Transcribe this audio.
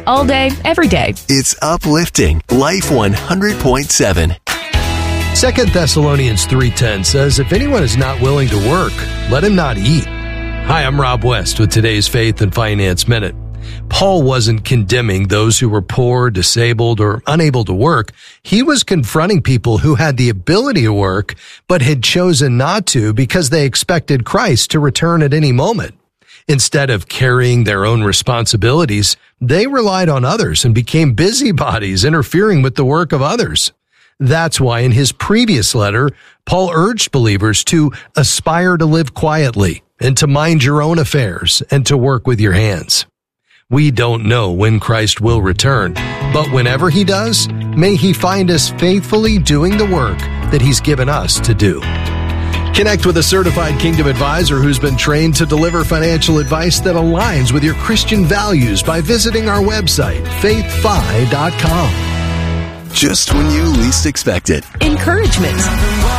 all day, every day. It's uplifting. Life 100.7. 2 Thessalonians 3:10 says, if anyone is not willing to work, let him not eat. Hi, I'm Rob West with today's Faith and Finance Minute. Paul wasn't condemning those who were poor, disabled, or unable to work. He was confronting people who had the ability to work, but had chosen not to because they expected Christ to return at any moment. Instead of carrying their own responsibilities, they relied on others and became busybodies, interfering with the work of others. That's why in his previous letter, Paul urged believers to aspire to live quietly and to mind your own affairs and to work with your hands. We don't know when Christ will return, but whenever he does, may he find us faithfully doing the work that he's given us to do. Connect with a certified Kingdom advisor who's been trained to deliver financial advice that aligns with your Christian values by visiting our website, faithfi.com. Just when you least expect it. Encouragement.